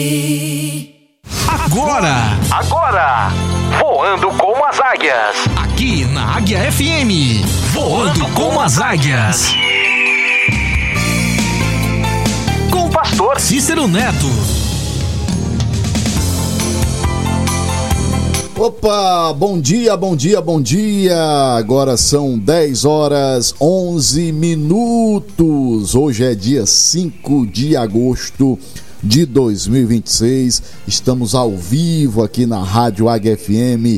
Agora, voando como as águias. Aqui na Águia FM, voando como as águias. Com o pastor Cícero Neto. Opa, bom dia, bom dia, bom dia. Agora são 10 horas 11 minutos. Hoje é dia 5 de agosto de 2026. Estamos ao vivo aqui na Rádio Águia FM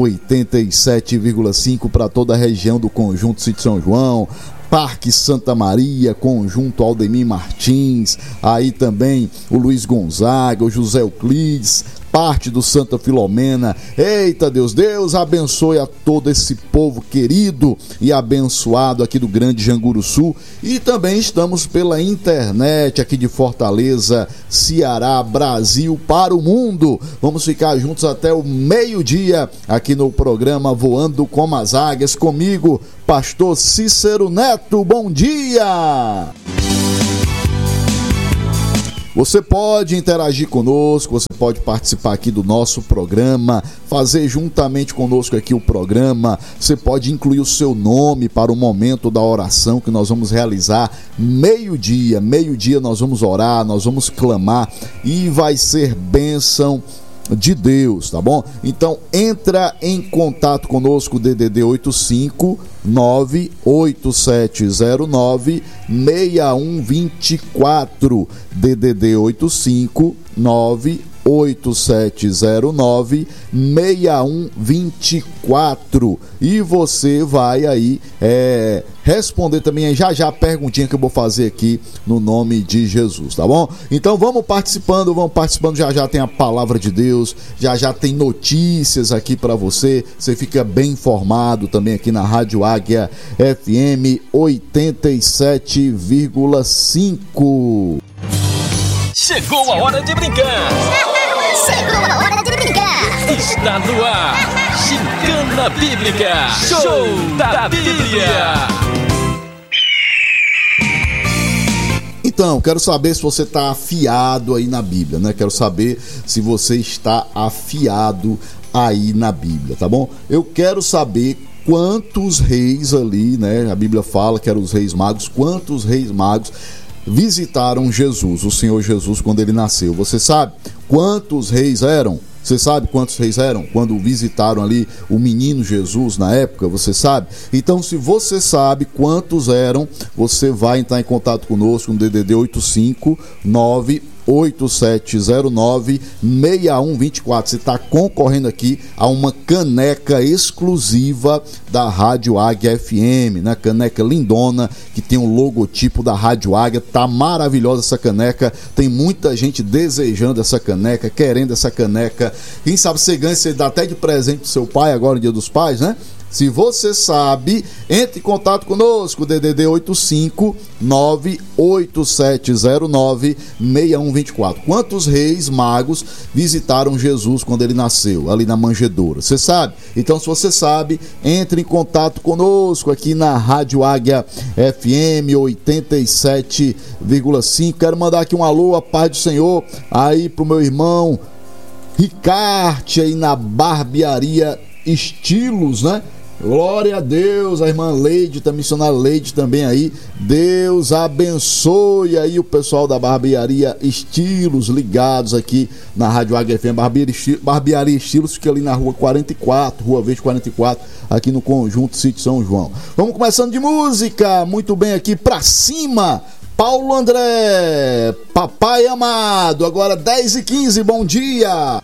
87,5 para toda a região do Conjunto Sítio São João, Parque Santa Maria, Conjunto Aldemir Martins, aí também o Luiz Gonzaga, o José Euclides, parte do Santa Filomena. Eita Deus, Deus abençoe a todo esse povo querido e abençoado aqui do Grande Janguruçu. E também estamos pela internet aqui de Fortaleza, Ceará, Brasil, para o mundo. Vamos ficar juntos até o meio-dia aqui no programa Voando como as Águias, comigo, pastor Cícero Neto. Bom dia! Você pode interagir conosco, você pode participar aqui do nosso programa, fazer juntamente conosco aqui o programa. Você pode incluir o seu nome para o momento da oração que nós vamos realizar meio-dia. Meio-dia nós vamos orar, nós vamos clamar e vai ser bênção de Deus, tá bom? Então entra em contato conosco, DDD 85 98709 6124, DDD 85 98709 6124, e você vai aí responder também já a perguntinha que eu vou fazer aqui no nome de Jesus, tá bom? Então vamos participando, já tem a palavra de Deus, já tem notícias aqui para você fica bem informado também aqui na Rádio Águia FM 87,5. Chegou a hora de brincar. Chegou a hora de brincar. Está no ar, Gincana Bíblica, show da Bíblia. Então, quero saber se você está afiado aí na Bíblia, né? Quero saber se você está afiado aí na Bíblia, tá bom? Eu quero saber quantos reis ali, né? A Bíblia fala que eram os reis magos. Quantos reis magos visitaram Jesus, o Senhor Jesus, quando ele nasceu? Você sabe quantos reis eram? Você sabe quantos reis eram quando visitaram ali o menino Jesus na época? Você sabe? Então, se você sabe quantos eram, você vai entrar em contato conosco no DDD 859-8709-6124. Você está concorrendo aqui a uma caneca exclusiva da Rádio Águia FM, né? Caneca lindona, que tem o logotipo da Rádio Águia. Tá maravilhosa essa caneca, tem muita gente desejando essa caneca, querendo essa caneca. Quem sabe você ganha, você dá até de presente pro seu pai agora no Dia dos Pais, né? Se você sabe, entre em contato conosco, DDD 859-8709-6124. Quantos reis magos visitaram Jesus quando ele nasceu, ali na manjedoura? Você sabe? Então, se você sabe, entre em contato conosco aqui na Rádio Águia FM 87,5. Quero mandar aqui um alô, a paz do Senhor, aí pro meu irmão Ricarte, aí na Barbearia Estilos, né? Glória a Deus, a irmã Leide, a missionária Leide também aí. Deus abençoe aí o pessoal da Barbearia Estilos, ligados aqui na Rádio Águia FM. Barbearia Estilos fica ali na Rua 44, Rua Verde 44, aqui no Conjunto Sítio São João. Vamos começando de música, muito bem, aqui pra cima. Paulo André, Papai Amado, agora 10h15, bom dia.